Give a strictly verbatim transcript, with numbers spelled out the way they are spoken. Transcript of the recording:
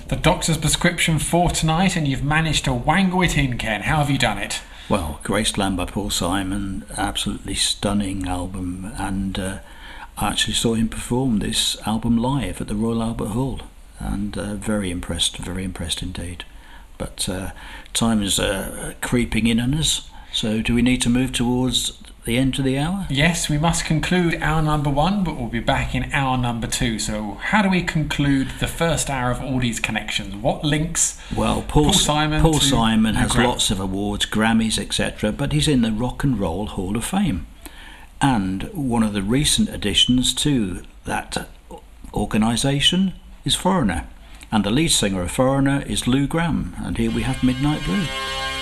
The doctor's prescription for tonight, and you've managed to wangle it in, Ken. How have you done it? Well, Graceland by Paul Simon, absolutely stunning album, and uh, I actually saw him perform this album live at the Royal Albert Hall, and uh, very impressed, very impressed indeed. But uh, time is uh, creeping in on us, so do we need to move towards the end of the hour? Yes, we must conclude hour number one, but we'll be back in hour number two. So how do we conclude the first hour of Aldi's Connections? What links? Well, Paul, Paul Simon, Paul to Simon has Gram- lots of awards, Grammys, et cetera, but he's in the Rock and Roll Hall of Fame. And one of the recent additions to that organisation is Foreigner. And the lead singer of Foreigner is Lou Gramm. And here we have Midnight Blue.